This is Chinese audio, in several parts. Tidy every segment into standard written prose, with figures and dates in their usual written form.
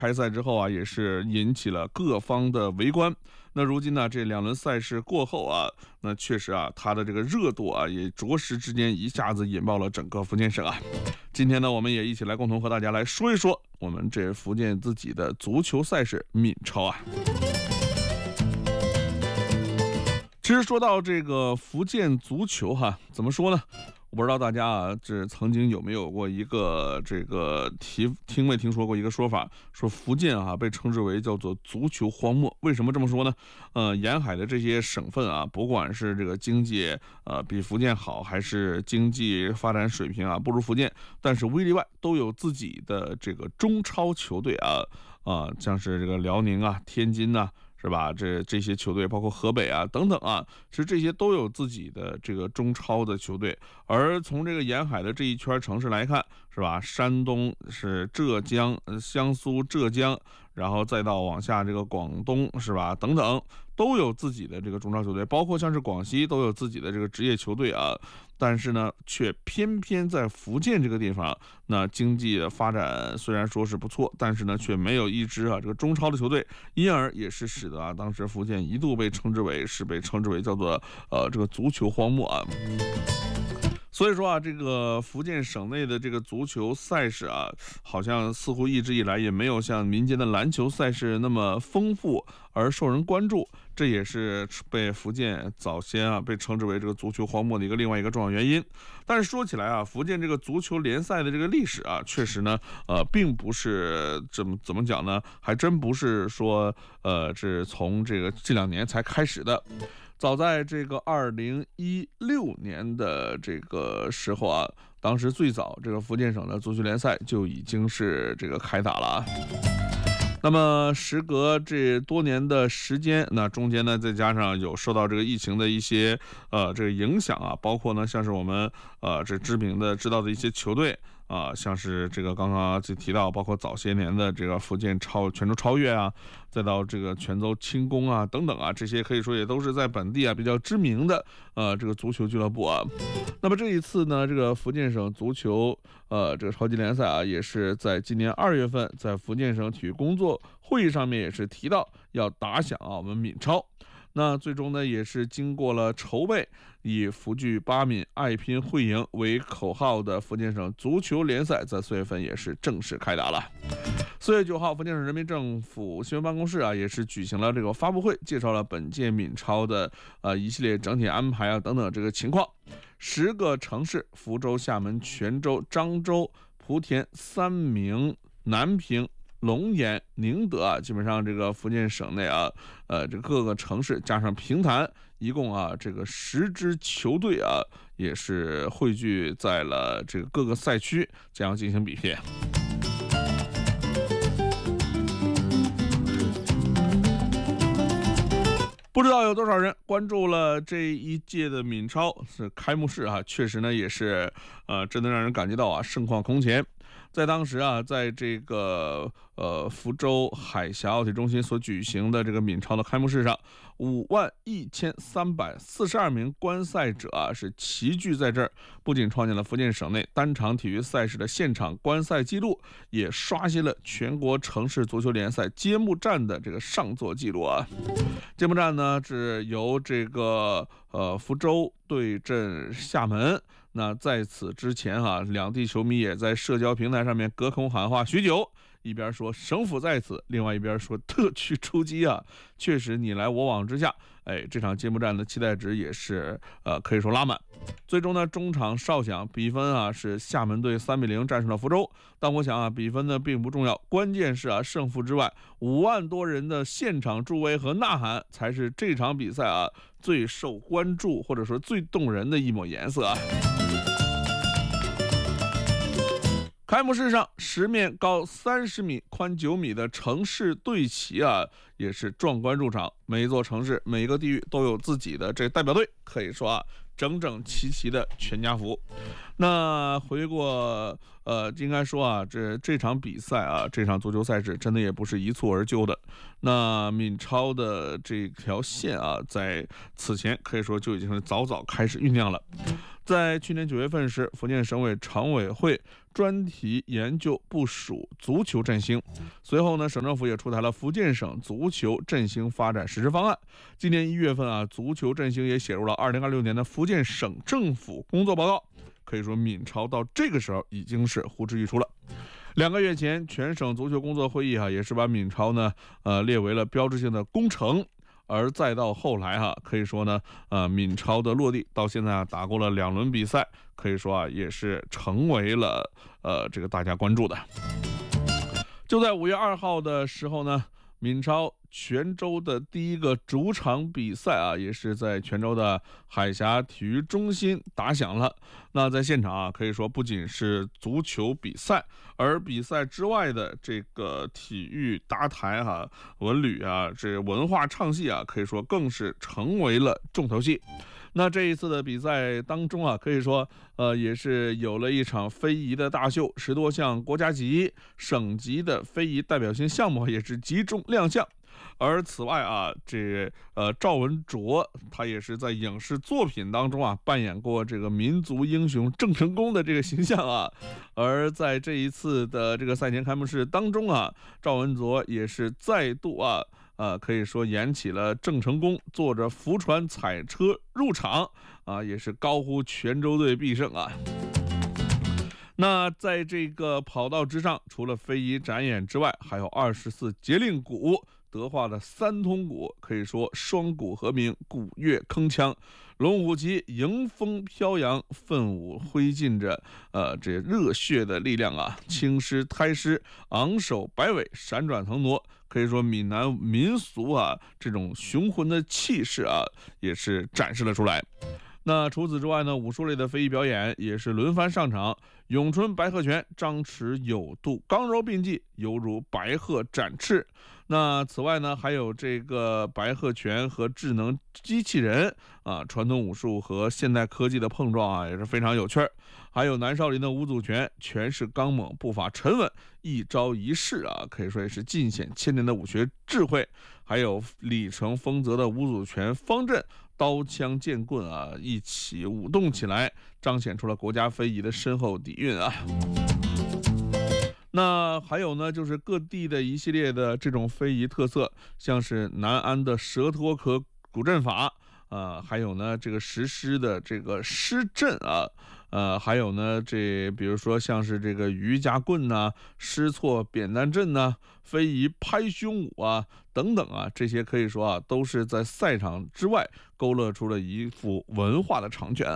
开赛之后啊，也是引起了各方的围观。那如今呢，这2轮赛事过后啊，那确实啊，它的这个热度啊，也着实之间一下子引爆了整个福建省啊。今天呢，我们也一起来共同和大家来说一说我们这福建自己的足球赛事闽超啊。其实说到这个福建足球哈，怎么说呢？我不知道大家啊，这曾经有没有过一个这个听没听说过一个说法，说福建啊被称之为叫做足球荒漠。为什么这么说呢？沿海的这些省份啊，不管是这个经济比福建好，还是经济发展水平啊不如福建，但是无一例外都有自己的这个中超球队像是这个辽宁啊、天津呐。是吧？这些球队，包括河北啊等等啊，其实这些都有自己的这个中超的球队。而从这个沿海的这一圈城市来看，是吧？山东是浙江、江苏、浙江，然后再到往下这个广东，是吧？等等，都有自己的这个中超球队，包括像是广西都有自己的这个职业球队啊。但是呢，却偏偏在福建这个地方，那经济发展虽然说是不错，但是呢，却没有一支这个中超的球队，因而也是使得当时福建一度被称之为叫做这个足球荒漠啊。所以说这个福建省内的这个足球赛事好像似乎一直以来也没有像民间的篮球赛事那么丰富而受人关注，这也是被福建早先被称之为这个足球荒漠的另外一个重要原因。但是说起来福建这个足球联赛的这个历史确实呢并不是怎么讲呢，还真不是说是从这2年才开始的。早在这个2016年的这个时候当时最早这个福建省的足球联赛就已经是这个开打了那么时隔这多年的时间，那中间呢再加上有受到这个疫情的一些这个影响包括呢像是我们这知道的一些球队像是这个刚刚就提到，包括早些年的这个福建泉州超越再到这个泉州轻工等等这些可以说也都是在本地比较知名的这个足球俱乐部那么这一次呢，这个福建省足球这个超级联赛也是在今年2月份在福建省体育工作会议上面也是提到要打响我们闽超。那最终呢，也是经过了筹备，以福聚巴闽爱拼会赢为口号的福建省足球联赛，在4月份也是正式开打了。4月9号，福建省人民政府新闻办公室也是举行了这个发布会，介绍了本届闽超的一系列整体安排等等这个情况。10个城市：福州、厦门、泉州、漳州、莆田、三明、南平、龙岩、宁德基本上这个福建省内这各个城市加上平潭，一共这个10支球队也是汇聚在了这个各个赛区，将要进行比拼。不知道有多少人关注了这一届的闽超是开幕式确实呢也是真的让人感觉到盛况空前。在当时在这个福州海峡奥体中心所举行的这个闽超的开幕式上，51342名观赛者是齐聚在这儿，不仅创建了福建省内单场体育赛事的现场观赛记录，也刷新了全国城市足球联赛揭幕战的这个上座记录揭幕战呢是由这个福州对阵厦门。那在此之前两地球迷也在社交平台上面隔空喊话许久，一边说省府在此，另外一边说特区出击确实你来我往之下，这场揭幕战的期待值也是可以说拉满。最终呢，中场哨响，比分是厦门队3-0战胜了福州。但我想比分呢并不重要，关键是胜负之外，5万多人的现场助威和呐喊才是这场比赛最受关注或者说最动人的一抹颜色开幕式上，10面高30米、宽9米的城市队旗也是壮观入场。每一座城市、每一个地域都有自己的这代表队，可以说整整齐齐的全家福。那回过应该说这场比赛这场足球赛事真的也不是一蹴而就的。那闽超的这条线在此前可以说就已经是早早开始酝酿了。 在去年9月份时，福建省委常委会专题研究部署足球振兴。随后呢，省政府也出台了福建省足球振兴发展实施方案。今年1月份啊，足球振兴也写入了2026年的福建省政府工作报告。可以说，闽超到这个时候已经是呼之欲出了。2个月前，全省足球工作会议也是把闽超呢列为了标志性的工程。而再到后来可以说呢，闽超的落地到现在打过了2轮比赛，可以说也是成为了这个大家关注的。就在5月2号的时候呢，闽超泉州的第一个主场比赛也是在泉州的海峡体育中心打响了。那在现场可以说不仅是足球比赛，而比赛之外的这个体育搭台文旅这文化唱戏可以说更是成为了重头戏。那这一次的比赛当中可以说也是有了一场非遗的大秀，10多项国家级、省级的非遗代表性项目也是集中亮相。而此外赵文卓他也是在影视作品当中扮演过这个民族英雄郑成功的这个形象而在这一次的这个赛前开幕式当中赵文卓也是再度可以说演起了郑成功坐着浮船彩车入场也是高呼泉州队必胜那在这个跑道之上，除了非遗展演之外，还有24节令鼓、德化的3通鼓，可以说双鼓和鸣，鼓乐铿锵，龙虎旗迎风飘扬，奋舞挥尽着这热血的力量青狮胎狮，昂首摆尾，闪转腾挪，可以说闽南民俗这种雄浑的气势也是展示了出来。那除此之外呢，武术类的非遗表演也是轮番上场，咏春白鹤拳张弛有度，刚柔并济，犹如白鹤展翅。那此外呢，还有这个白鹤拳和智能机器人传统武术和现代科技的碰撞也是非常有趣。还有南少林的五祖拳，拳势刚猛，步伐沉稳，一招一式可以说也是尽显千年的武学智慧。还有李成风泽的五祖拳方阵，刀枪剑棍一起舞动起来，彰显出了国家非遗的深厚底蕴那还有呢，就是各地的一系列的这种非遗特色，像是南安的蛇脱壳古阵法还有呢这个石狮的这个狮阵还有呢比如说像是这个瑜伽棍狮错扁担阵非遗拍胸舞等等这些可以说都是在赛场之外勾勒出了一幅文化的长卷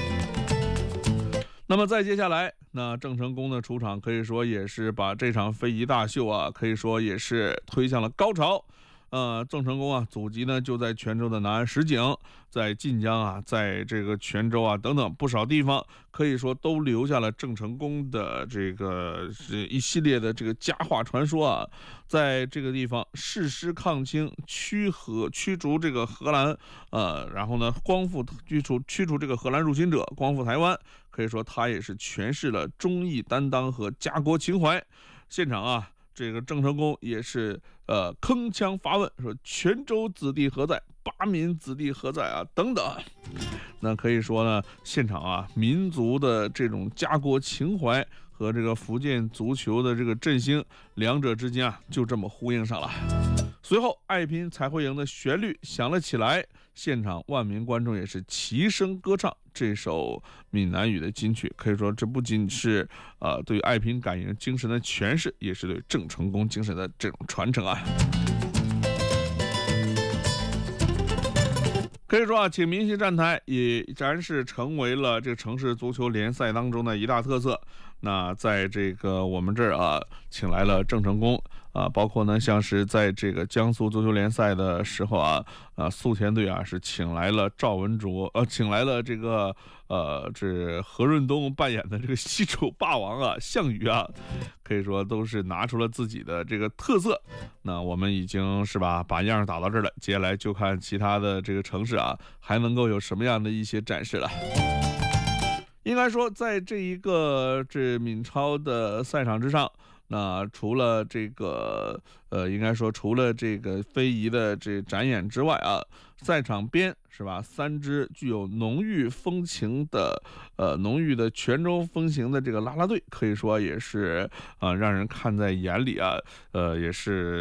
那么再接下来，那郑成功的出场可以说也是把这场非遗大秀可以说也是推向了高潮。郑成功祖籍呢就在泉州的南安石井，在晋江在这个泉州等等不少地方，可以说都留下了郑成功的这个一系列的这个佳话传说在这个地方誓师抗清，驱逐这个荷兰然后呢驱除这个荷兰入侵者，光复台湾，可以说他也是诠释了忠义担当和家国情怀。现场这个郑成功也是铿锵发问，说泉州子弟何在，八民子弟何在等等。那可以说呢，现场民族的这种家国情怀和这个福建足球的这个振兴，两者之间就这么呼应上了。随后爱拼才会赢的旋律响了起来，现场万名观众也是齐声歌唱这首闽南语的金曲。可以说这不仅是对爱拼感应精神的诠释，也是对郑成功精神的这种传承可以说请明星站台也然是成为了这个城市足球联赛当中的一大特色。那在这个我们这儿请来了郑成功包括呢像是在这个江苏足球联赛的时候宿田队是请来了赵文卓请来了这个这何润东扮演的这个西楚霸王项羽可以说都是拿出了自己的这个特色。那我们已经是把样打到这儿了，接下来就看其他的这个城市还能够有什么样的一些展示了。应该说在这一个闽超的赛场之上， 那除了这个应该说除了这个非遗的这展演之外啊，赛场边是吧，3支具有浓郁的泉州风情的这个啦啦队，可以说也是让人看在眼里啊，也是。